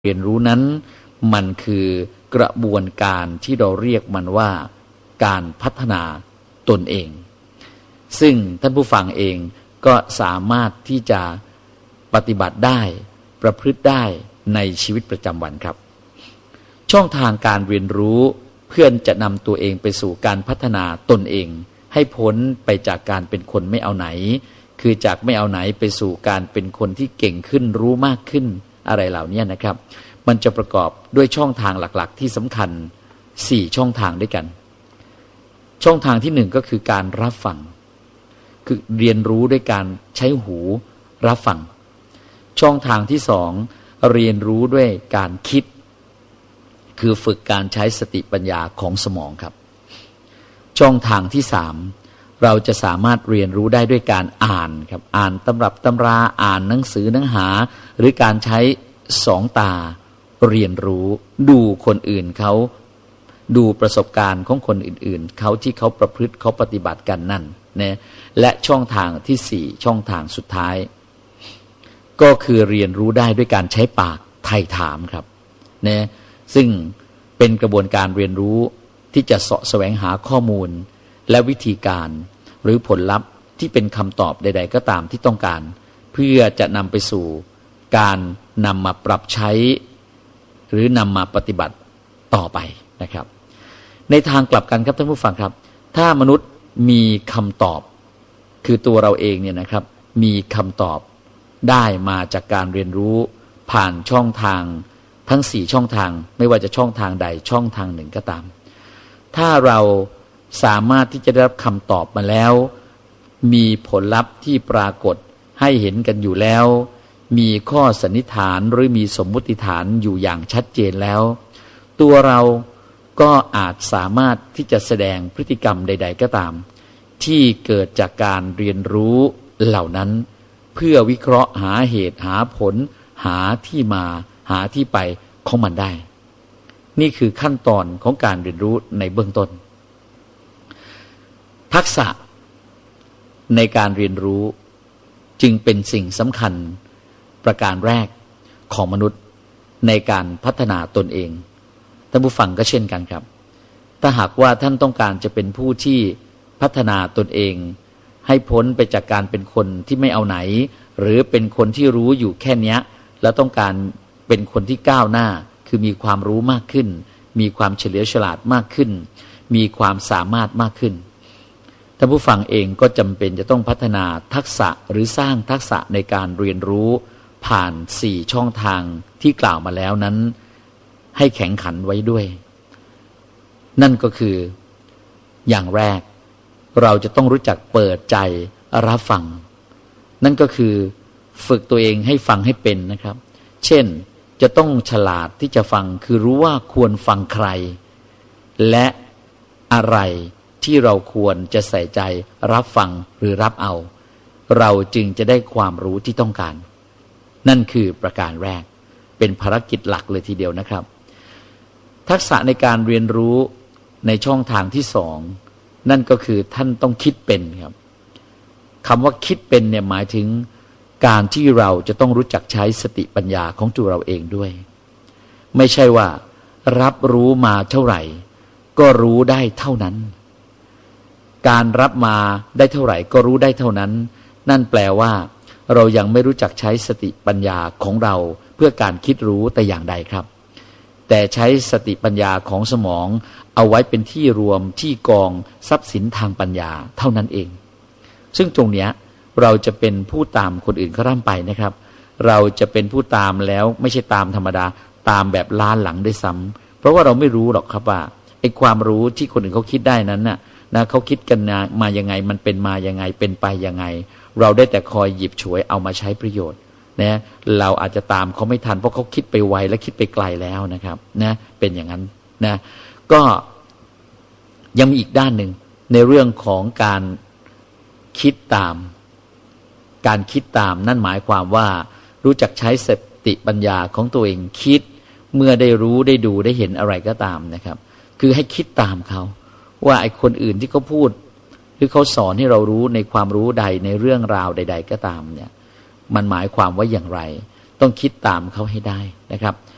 เรียนรู้นั้นมันคือกระบวนการที่เราเรียกมันว่าการพัฒนาตนเองซึ่งท่านผู้ฟังเองก็สามารถที่จะปฏิบัติได้ประพฤติได้ในชีวิตประจำวันครับช่องทางการเรียนรู้เพื่อจะนำตัวเองไปสู่การพัฒนาตนเองให้พ้นไปจากการเป็นคนไม่เอาไหนคือจากไม่เอาไหนไปสู่การเป็นคนที่เก่งขึ้นรู้มากขึ้นอะไรเหล่านี้นะครับมันจะประกอบด้วยช่องทางหลักๆที่สำคัญ4ช่องทางด้วยกันช่องทางที่1ก็คือการรับฟังคือเรียนรู้ด้วยการใช้หูรับฟังช่องทางที่2เรียนรู้ด้วยการคิดคือฝึกการใช้สติปัญญาของสมองครับช่องทางที่3เราจะสามารถเรียนรู้ได้ด้วยการอ่านครับอ่านตำรับตำราอ่านหนังสือเนื้อหาหรือการใช้2ตาเรียนรู้ดูคนอื่นเขาดูประสบการณ์ของคนอื่นๆเขาที่เขาประพฤติเขาปฏิบัติกันนั่นนะและช่องทางที่4ช่องทางสุดท้ายก็คือเรียนรู้ได้ด้วยการใช้ปากไถ่ถามครับนะซึ่งเป็นกระบวนการเรียนรู้ที่จะเสาะแสวงหาข้อมูลและวิธีการหรือผลลัพธ์ที่เป็นคำตอบใดๆก็ตามที่ต้องการเพื่อจะนำไปสู่การนำมาปรับใช้หรือนำมาปฏิบัติต่อไปนะครับในทางกลับกันครับท่านผู้ฟังครับถ้ามนุษย์มีคำตอบคือตัวเราเองเนี่ยนะครับมีคำตอบได้มาจากการเรียนรู้ผ่านช่องทางทั้ง4ช่องทางไม่ว่าจะช่องทางใดช่องทางหนึ่งก็ตามถ้าเราสามารถที่จะได้รับคำตอบมาแล้วมีผลลัพธ์ที่ปรากฏให้เห็นกันอยู่แล้วมีข้อสันนิษฐานหรือมีสมมุติฐานอยู่อย่างชัดเจนแล้วตัวเราก็อาจสามารถที่จะแสดงพฤติกรรมใดๆก็ตามที่เกิดจากการเรียนรู้เหล่านั้นเพื่อวิเคราะห์หาเหตุหาผลหาที่มาหาที่ไปของมันได้นี่คือขั้นตอนของการเรียนรู้ในเบื้องต้นทักษะในการเรียนรู้จึงเป็นสิ่งสำคัญประการแรกของมนุษย์ในการพัฒนาตนเองท่านผู้ฟังก็เช่นกันครับถ้าหากว่าท่านต้องการจะเป็นผู้ที่พัฒนาตนเองให้พ้นไปจากการเป็นคนที่ไม่เอาไหนหรือเป็นคนที่รู้อยู่แค่นี้แล้วต้องการเป็นคนที่ก้าวหน้าคือมีความรู้มากขึ้นมีความเฉลียวฉลาดมากขึ้นมีความสามารถมากขึ้นท่านผู้ฟังเองก็จำเป็นจะต้องพัฒนาทักษะหรือสร้างทักษะในการเรียนรู้ผ่าน4ช่องทางที่กล่าวมาแล้วนั้นให้แข็งขันไว้ด้วยนั่นก็คืออย่างแรกเราจะต้องรู้จักเปิดใจรับฟังนั่นก็คือฝึกตัวเองให้ฟังให้เป็นนะครับเช่นจะต้องฉลาดที่จะฟังคือรู้ว่าควรฟังใครและอะไรที่เราควรจะใส่ใจรับฟังหรือรับเอาเราจึงจะได้ความรู้ที่ต้องการนั่นคือประการแรกเป็นภารกิจหลักเลยทีเดียวนะครับทักษะในการเรียนรู้ในช่องทางที่2นั่นก็คือท่านต้องคิดเป็นครับคำว่าคิดเป็นเนี่ยหมายถึงการที่เราจะต้องรู้จักใช้สติปัญญาของตัวเราเองด้วยไม่ใช่ว่ารับรู้มาเท่าไหร่ก็รู้ได้เท่านั้นการรับมาได้เท่าไหร่ก็รู้ได้เท่านั้นนั่นแปลว่าเรายังไม่รู้จักใช้สติปัญญาของเราเพื่อการคิดรู้แต่อย่างใดครับแต่ใช้สติปัญญาของสมองเอาไว้เป็นที่รวมที่กองทรัพย์สินทางปัญญาเท่านั้นเองซึ่งตรงเนี้ยเราจะเป็นผู้ตามคนอื่นเขาร่ำไปนะครับเราจะเป็นผู้ตามแล้วไม่ใช่ตามธรรมดาตามแบบล้าหลังได้ซ้ำเพราะว่าเราไม่รู้หรอกครับว่าไอ้ความรู้ที่คนอื่นเขาคิดได้นั้นน่ะนะเขาคิดกันมายังไงมันเป็นมายังไงเป็นไปยังไงเราได้แต่คอยหยิบฉวยเอามาใช้ประโยชน์นะเราอาจจะตามเขาไม่ทันเพราะเขาคิดไปไวและคิดไปไกลแล้วนะครับนะเป็นอย่างนั้นนะก็ยังมีอีกด้านหนึ่งในเรื่องของการคิดตามการคิดตามนั่นหมายความว่ารู้จักใช้สติปัญญาของตัวเองคิดเมื่อได้รู้ได้ดูได้เห็นอะไรก็ตามนะครับคือให้คิดตามเขาว่าไอ้คนอื่นที่เขาพูดหรือเขาสอนให้เรารู้ในความรู้ใดในเรื่องราวใดๆก็ตามเนี่ยมันหมายความว่าอย่างไรต้องคิดตามเขาให้ได้นะครับ